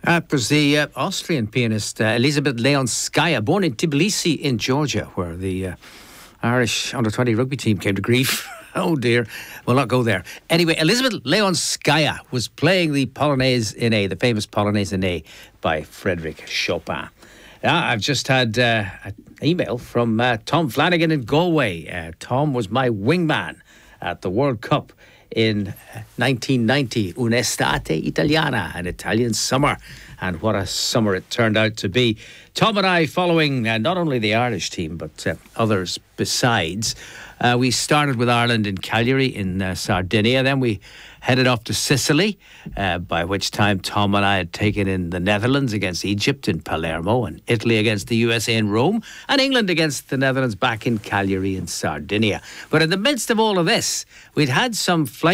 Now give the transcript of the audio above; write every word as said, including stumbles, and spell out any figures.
That was the uh, Austrian pianist uh, Elisabeth Leonskaya, born in Tbilisi in Georgia, where the uh, Irish under twenty rugby team came to grief. Oh dear, we'll not go there. Anyway, Elisabeth Leonskaya was playing the Polonaise in A, the famous Polonaise in A by Frédéric Chopin. Now, I've just had uh, an email from uh, Tom Flanagan in Galway. Uh, Tom was my wingman at the World Cup in nineteen ninety, Un'estate italiana, an Italian summer. And what a summer it turned out to be. Tom and I, following uh, not only the Irish team, but uh, others besides, uh, we started with Ireland in Cagliari in uh, Sardinia. Then we headed off to Sicily, uh, by which time Tom and I had taken in the Netherlands against Egypt in Palermo, and Italy against the U S A in Rome, and England against the Netherlands back in Cagliari in Sardinia. But in the midst of all of this, we'd had some flight